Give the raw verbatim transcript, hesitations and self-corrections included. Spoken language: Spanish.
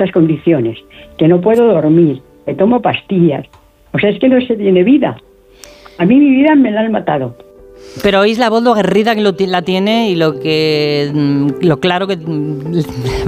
estas condiciones, que no puedo dormir, que tomo pastillas. O sea, es que no se tiene vida. A mí mi vida me la han matado. Pero oís la voz lo aguerrida que lo, la tiene y lo que lo claro que